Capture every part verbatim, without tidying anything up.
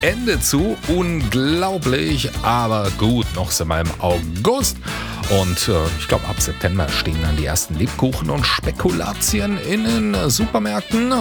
Ende zu. Unglaublich, aber gut, noch sind wir im August. Und äh, ich glaube, ab September stehen dann die ersten Lebkuchen und Spekulazien in den Supermärkten.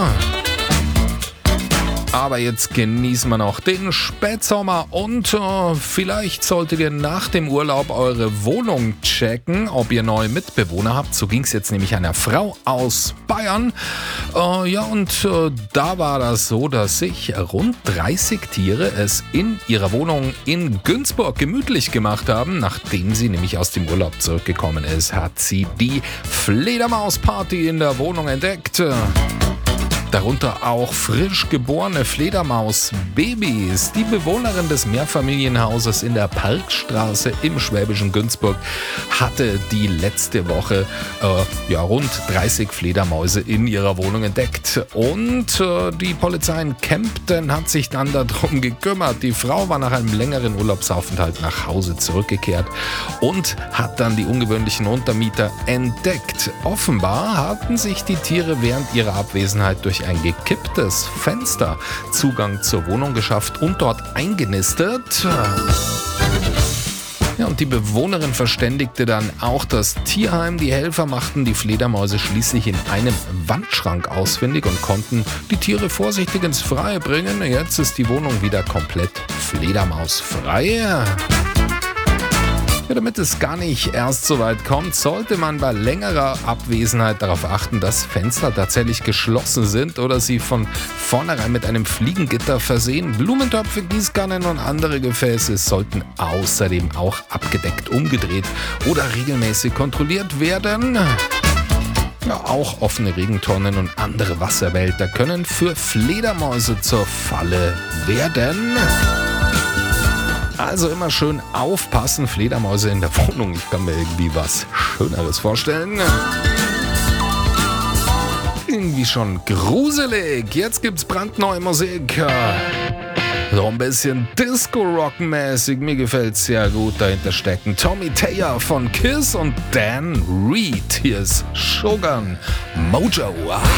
Aber jetzt genießen wir noch den Spätsommer und äh, vielleicht solltet ihr nach dem Urlaub eure Wohnung checken, ob ihr neue Mitbewohner habt. So ging es jetzt nämlich einer Frau aus Bayern. Äh, ja, und äh, da war das so, dass sich rund dreißig Tiere es in ihrer Wohnung in Günzburg gemütlich gemacht haben. Nachdem sie nämlich aus dem Urlaub zurückgekommen ist, hat sie die Fledermausparty in der Wohnung entdeckt. Darunter auch frisch geborene Fledermaus-Babys. Die Bewohnerin des Mehrfamilienhauses in der Parkstraße im schwäbischen Günzburg hatte die letzte Woche äh, ja, rund dreißig Fledermäuse in ihrer Wohnung entdeckt. Und äh, die Polizei in Kempten hat sich dann darum gekümmert. Die Frau war nach einem längeren Urlaubsaufenthalt nach Hause zurückgekehrt und hat dann die ungewöhnlichen Untermieter entdeckt. Offenbar hatten sich die Tiere während ihrer Abwesenheit durch ein gekipptes Fenster Zugang zur Wohnung geschafft und dort eingenistet. Ja, und die Bewohnerin verständigte dann auch das Tierheim. Die Helfer machten die Fledermäuse schließlich in einem Wandschrank ausfindig und konnten die Tiere vorsichtig ins Freie bringen. Jetzt ist die Wohnung wieder komplett fledermausfrei. Ja, damit es gar nicht erst so weit kommt, sollte man bei längerer Abwesenheit darauf achten, dass Fenster tatsächlich geschlossen sind oder sie von vornherein mit einem Fliegengitter versehen. Blumentöpfe, Gießkannen und andere Gefäße sollten außerdem auch abgedeckt umgedreht oder regelmäßig kontrolliert werden. Ja, auch offene Regentonnen und andere Wasserbehälter können für Fledermäuse zur Falle werden. Also immer schön aufpassen, Fledermäuse in der Wohnung. Ich kann mir irgendwie was Schöneres vorstellen. Irgendwie schon gruselig. Jetzt gibt's brandneue Musik. So ein bisschen Disco-Rock-mäßig. Mir gefällt's sehr gut. Dahinter stecken Tommy Taylor von Kiss und Dan Reed. Hier ist Shogun Mojo.